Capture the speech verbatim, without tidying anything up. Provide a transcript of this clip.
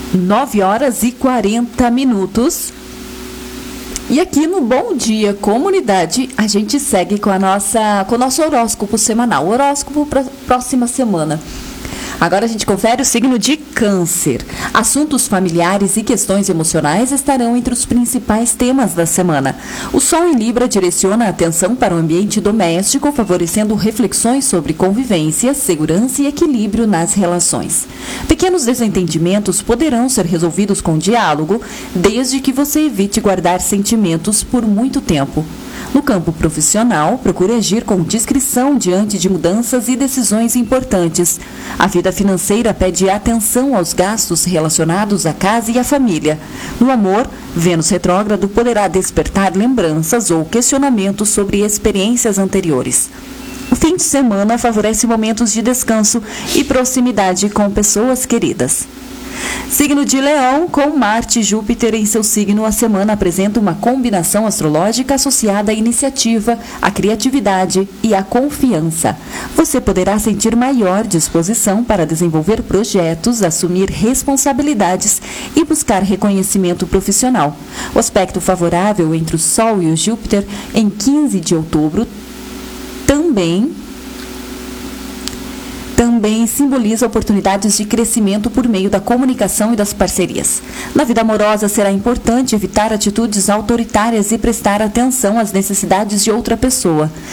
nove horas e quarenta minutos. E aqui no Bom Dia Comunidade, a gente segue com a nossa, com o nosso horóscopo semanal, o horóscopo para próxima semana. Agora a gente confere o signo de Câncer. Assuntos familiares e questões emocionais estarão entre os principais temas da semana. O Sol em Libra direciona a atenção para o ambiente doméstico, favorecendo reflexões sobre convivência, segurança e equilíbrio nas relações. Pequenos desentendimentos poderão ser resolvidos com diálogo, desde que você evite guardar sentimentos por muito tempo. No campo profissional, procure agir com discrição diante de mudanças e decisões importantes. A vida financeira pede atenção aos gastos relacionados à casa e à família. No amor, Vênus retrógrado poderá despertar lembranças ou questionamentos sobre experiências anteriores. O fim de semana favorece momentos de descanso e proximidade com pessoas queridas. Signo de Leão, com Marte e Júpiter em seu signo, a semana apresenta uma combinação astrológica associada à iniciativa, à criatividade e à confiança. Você poderá sentir maior disposição para desenvolver projetos, assumir responsabilidades e buscar reconhecimento profissional. O aspecto favorável entre o Sol e o Júpiter em quinze de outubro também Também simboliza oportunidades de crescimento por meio da comunicação e das parcerias. Na vida amorosa, será importante evitar atitudes autoritárias e prestar atenção às necessidades de outra pessoa.